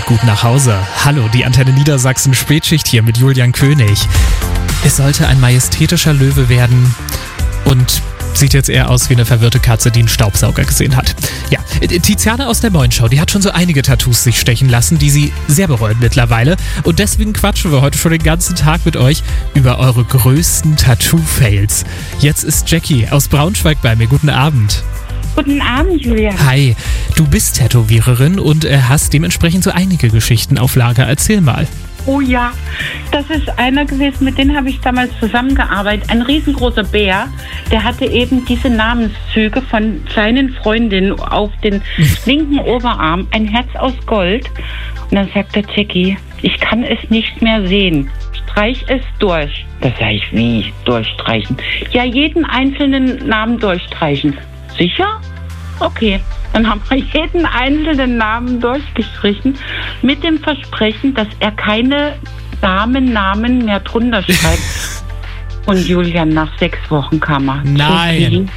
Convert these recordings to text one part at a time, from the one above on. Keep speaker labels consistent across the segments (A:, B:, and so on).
A: gut nach Hause. Hallo, die Antenne Niedersachsen Spätschicht hier mit Julian König. Es sollte ein majestätischer Löwe werden und sieht jetzt eher aus wie eine verwirrte Katze, die einen Staubsauger gesehen hat. Ja, Tiziana aus der Moin Show, die hat schon so einige Tattoos sich stechen lassen, die sie sehr bereut mittlerweile. Und deswegen quatschen wir heute schon den ganzen Tag mit euch über eure größten Tattoo-Fails. Jetzt ist Jackie aus Braunschweig bei mir. Guten Abend.
B: Guten Abend, Julia.
A: Hi, du bist Tätowiererin und hast dementsprechend so einige Geschichten auf Lager. Erzähl mal.
B: Oh ja, das ist einer gewesen, mit dem habe ich damals zusammengearbeitet. Ein riesengroßer Bär, der hatte eben diese Namenszüge von seinen Freundinnen auf den linken Oberarm, ein Herz aus Gold. Und dann sagt der Jackie, ich kann es nicht mehr sehen. Streich es durch. Da sage ich, wie durchstreichen? Ja, jeden einzelnen Namen durchstreichen. Sicher? Okay. Dann haben wir jeden einzelnen Namen durchgestrichen mit dem Versprechen, dass er keine Namen mehr drunter schreibt. Und Julian, nach 6 Wochen kam er.
A: Nein.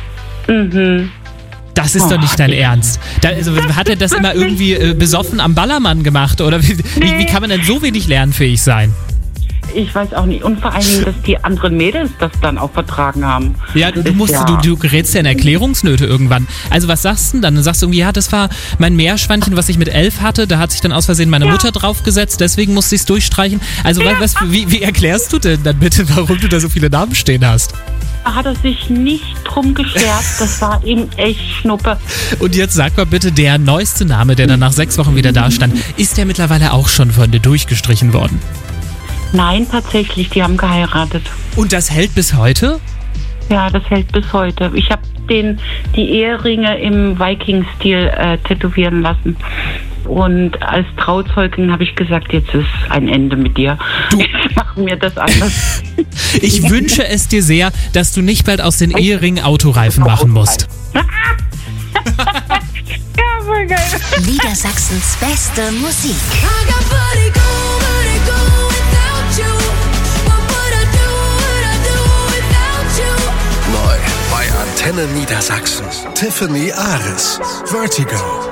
A: Das ist doch nicht dein Ernst. Hat er das immer irgendwie besoffen am Ballermann gemacht? Oder wie kann man denn so wenig lernfähig sein?
B: Ich weiß auch nicht. Und vor allen Dingen, dass die anderen Mädels das dann auch vertragen haben.
A: Ja, du gerätst ja in Erklärungsnöte irgendwann. Also was sagst du denn dann? Dann sagst du irgendwie, ja, das war mein Meerschweinchen, was ich mit 11 hatte. Da hat sich dann aus Versehen meine Mutter draufgesetzt, deswegen musste ich es durchstreichen. Also wie erklärst du denn dann bitte, warum du da so viele Namen stehen hast?
B: Da hat er sich nicht drum geschert. Das war ihm echt Schnuppe.
A: Und jetzt sag mal bitte, der neueste Name, der dann nach 6 Wochen wieder da stand, ist der mittlerweile auch schon von dir durchgestrichen worden?
B: Nein, tatsächlich, die haben geheiratet.
A: Und das hält bis heute?
B: Ja, das hält bis heute. Ich habe die Eheringe im Viking-Stil tätowieren lassen. Und als Trauzeugin habe ich gesagt, jetzt ist ein Ende mit dir. Ich mache mir das anders.
A: Ich wünsche es dir sehr, dass du nicht bald aus den Eheringen Autoreifen machen musst.
B: Ja, voll geil.
C: Niedersachsens beste Musik.
D: Neu bei Antenne Niedersachsen. Tiffany Ares. Vertigo.